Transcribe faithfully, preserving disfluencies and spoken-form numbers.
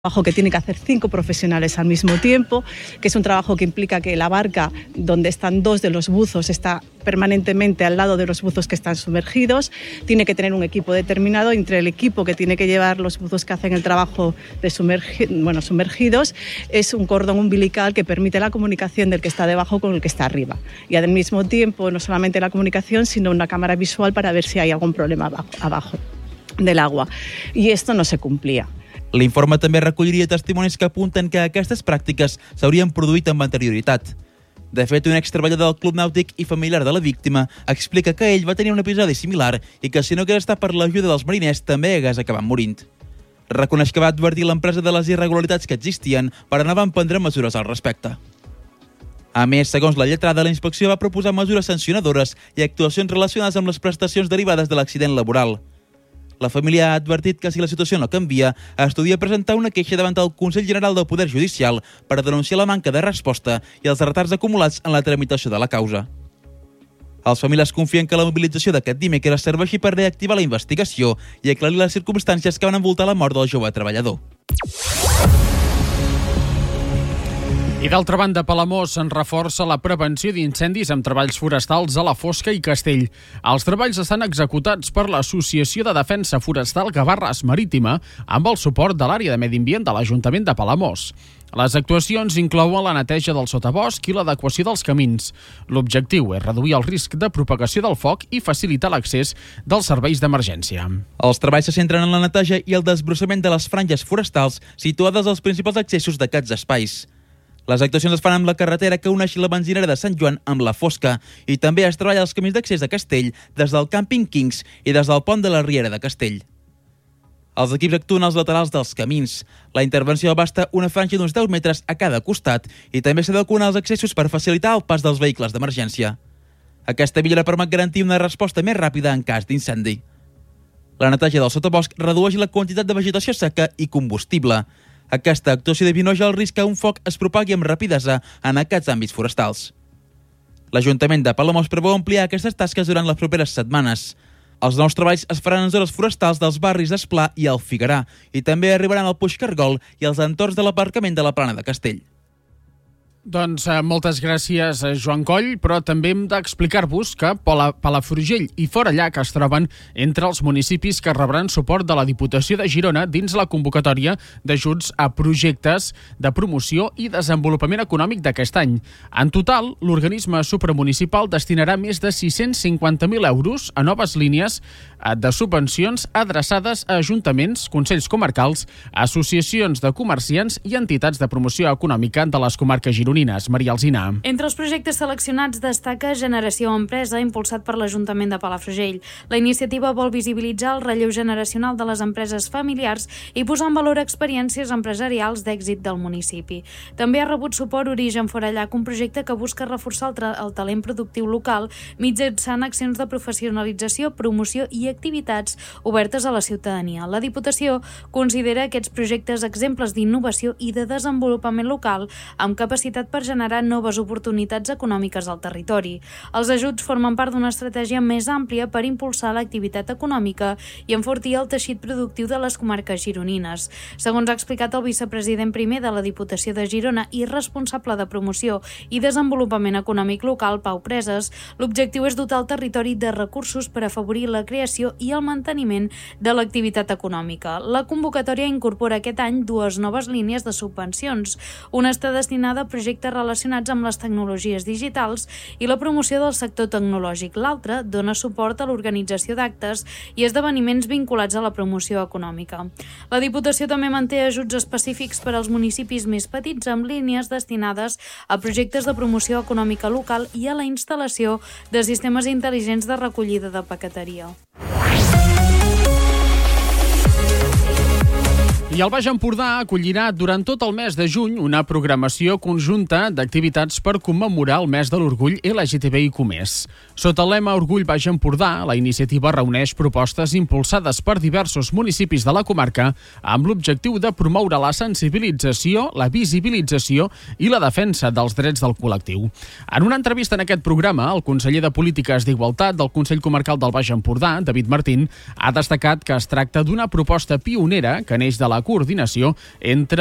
trabajo que tiene que hacer cinco profesionales al mismo tiempo, que es un trabajo que implica que la barca donde están dos de los buzos está permanentemente al lado de los buzos que están sumergidos, tiene que tener un equipo determinado entre el equipo que tiene que llevar los buzos que hacen el trabajo de sumergi- bueno, sumergidos, es un cordón umbilical que permite la comunicación del que está debajo con el que está arriba y al mismo tiempo no solamente la comunicación sino una cámara visual para ver si hay algún problema abajo, abajo del agua, i esto no se complia. L'informe també recolliria testimonis que apunten que aquestes pràctiques s'haurien produït amb anterioritat. De fet, un extreballador del Club Nàutic i familiar de la víctima explica que ell va tenir un episodi similar i que si no hagués estat per l'ajuda dels mariners també hagués acabat morint. Reconeix que va advertir l'empresa de les irregularitats que existien, però no van prendre mesures al respecte. A més, segons la lletrada, la inspecció va proposar mesures sancionadores i actuacions relacionades amb les prestacions derivades de l'accident laboral. La família ha advertit que si la situació no canvia, estudia presentar una queixa davant del Consell General del Poder Judicial per denunciar la manca de resposta i els retards acumulats en la tramitació de la causa. Els familiars confien que la mobilització d'aquest dimecres serveixi per reactivar la investigació i aclarir les circumstàncies que van envoltar la mort del jove treballador. I d'altra banda, Palamós en reforça la prevenció d'incendis amb treballs forestals a la Fosca i Castell. Els treballs estan executats per l'Associació de Defensa Forestal Gavarres Marítima amb el suport de l'àrea de Medi Ambient de l'Ajuntament de Palamós. Les actuacions inclouen la neteja del sotabosc i l'adequació dels camins. L'objectiu és reduir el risc de propagació del foc i facilitar l'accés dels serveis d'emergència. Els treballs se centren en la neteja i el desbrossament de les franges forestals situades als principals accessos d'aquests espais. Les actuacions es fan amb la carretera que uneix la benzinera de Sant Joan amb la Fosca i també es treballa els camins d'accés a Castell des del càmping Kings i des del pont de la Riera de Castell. Els equips actuen als laterals dels camins. La intervenció abasta una franja d'uns deu metres a cada costat i també s'adequen als accessos per facilitar el pas dels vehicles d'emergència. Aquesta millora permet garantir una resposta més ràpida en cas d'incendi. La neteja del sotabosc redueix la quantitat de vegetació seca i combustible. Aquesta actuació disminueix el risc que un foc es propagui amb rapidesa en aquests àmbits forestals. L'Ajuntament de Palamós preveu ampliar aquestes tasques durant les properes setmanes. Els nous treballs es faran en zones forestals dels barris Esplà i el Figuerà i també arribaran al Puigcargol i als entorns de l'aparcament de la Plana de Castell. Doncs eh, moltes gràcies, eh, Joan Coll, però també hem d'explicar-vos que Pala, Palafrugell i Forallac es troben entre els municipis que rebran suport de la Diputació de Girona dins la convocatòria d'ajuts a projectes de promoció i desenvolupament econòmic d'aquest any. En total, l'organisme supramunicipal destinarà més de sis-cents cinquanta mil euros a noves línies de subvencions adreçades a ajuntaments, consells comarcals, associacions de comerciants i entitats de promoció econòmica de les comarques gironines. Maria Alsina. Entre els projectes seleccionats destaca Generació Empresa, impulsat per l'Ajuntament de Palafrugell. La iniciativa vol visibilitzar el relleu generacional de les empreses familiars i posar en valor experiències empresarials d'èxit del municipi. També ha rebut suport Origen Forallac, un projecte que busca reforçar el, tra- el talent productiu local mitjançant accions de professionalització, promoció i activitats obertes a la ciutadania. La Diputació considera aquests projectes exemples d'innovació i de desenvolupament local amb capacitat per generar noves oportunitats econòmiques al territori. Els ajuts formen part d'una estratègia més àmplia per impulsar l'activitat econòmica i enfortir el teixit productiu de les comarques gironines. Segons ha explicat el vicepresident primer de la Diputació de Girona i responsable de promoció i desenvolupament econòmic local, Pau Preses, l'objectiu és dotar el territori de recursos per afavorir la creació i el manteniment de l'activitat econòmica. La convocatòria incorpora aquest any dues noves línies de subvencions. Una està destinada a projectes relacionats amb les tecnologies digitals i la promoció del sector tecnològic. L'altra dona suport a l'organització d'actes i esdeveniments vinculats a la promoció econòmica. La Diputació també manté ajuts específics per als municipis més petits amb línies destinades a projectes de promoció econòmica local i a la instal·lació de sistemes intel·ligents de recollida de paqueteria. I el Baix Empordà acollirà durant tot el mes de juny una programació conjunta d'activitats per commemorar el mes de l'orgull L G T B I Q més. Sota el lema Orgull Baix Empordà, la iniciativa reuneix propostes impulsades per diversos municipis de la comarca amb l'objectiu de promoure la sensibilització, la visibilització i la defensa dels drets del col·lectiu. En una entrevista en aquest programa, el conseller de Polítiques d'Igualtat del Consell Comarcal del Baix Empordà, David Martín, ha destacat que es tracta d'una proposta pionera que neix de la la coordinació entre